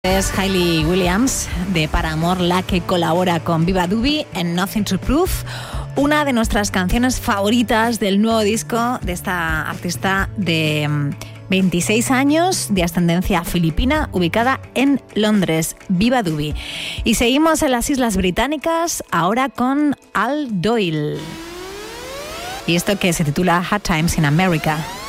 Es Hayley Williams de Paramore la que colabora con Viva Dubi en Nothing to Prove, una de nuestras canciones favoritas del nuevo disco de esta artista de 26 años, de ascendencia filipina, ubicada en Londres, Viva Dubi. Y seguimos en las Islas Británicas, ahora con Al Doyle. Y esto que se titula Hard Times in America.